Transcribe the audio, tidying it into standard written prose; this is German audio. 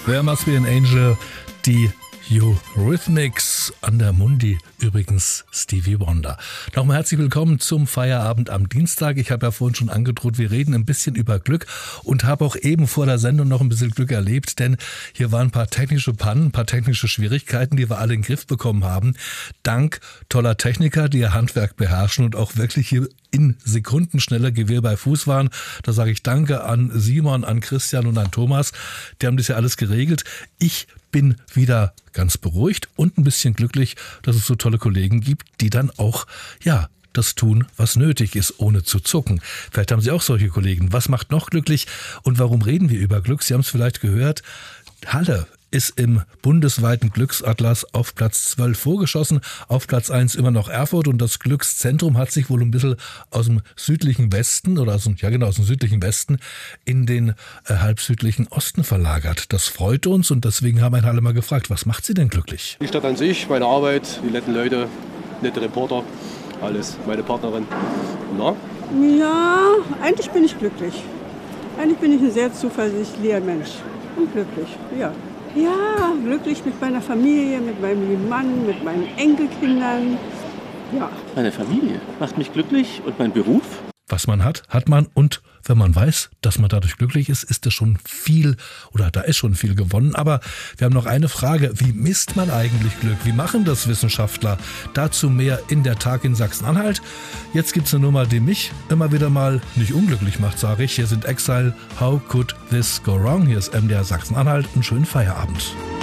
There Must Be an Angel, die Eurythmics, an der Mundi übrigens Stevie Wonder. Nochmal herzlich willkommen zum Feierabend am Dienstag. Ich habe ja vorhin schon angedroht, wir reden ein bisschen über Glück und habe auch eben vor der Sendung noch ein bisschen Glück erlebt, denn hier waren ein paar technische Pannen, ein paar technische Schwierigkeiten, die wir alle in den Griff bekommen haben. Dank toller Techniker, die ihr Handwerk beherrschen und auch wirklich hier in Sekundenschnelle Gewehr bei Fuß waren. Da sage ich Danke an Simon, an Christian und an Thomas. Die haben das ja alles geregelt. Ich bin wieder ganz beruhigt und ein bisschen glücklich, dass es so tolle Kollegen gibt, die dann auch, das tun, was nötig ist, ohne zu zucken. Vielleicht haben Sie auch solche Kollegen. Was macht noch glücklich und warum reden wir über Glück? Sie haben es vielleicht gehört. Halle ist im bundesweiten Glücksatlas auf Platz 12 vorgeschossen. Auf Platz 1 immer noch Erfurt und das Glückszentrum hat sich wohl ein bisschen aus dem südlichen Westen aus dem südlichen Westen in den halbsüdlichen Osten verlagert. Das freut uns und deswegen haben wir in Halle mal gefragt, was macht Sie denn glücklich? Die Stadt an sich, meine Arbeit, die netten Leute, nette Reporter, alles, meine Partnerin. Na? Ja, eigentlich bin ich glücklich. Eigentlich bin ich ein sehr zuversichtlicher Mensch und glücklich, ja. Ja, glücklich mit meiner Familie, mit meinem lieben Mann, mit meinen Enkelkindern, ja. Meine Familie macht mich glücklich und mein Beruf? Was man hat, hat man und wenn man weiß, dass man dadurch glücklich ist, ist das schon viel oder da ist schon viel gewonnen. Aber wir haben noch eine Frage, wie misst man eigentlich Glück? Wie machen das Wissenschaftler? Dazu mehr in der Tag in Sachsen-Anhalt. Jetzt gibt es eine Nummer, die mich immer wieder mal nicht unglücklich macht, sage ich. Hier sind Exile, How Could This Go Wrong? Hier ist MDR Sachsen-Anhalt. Einen schönen Feierabend.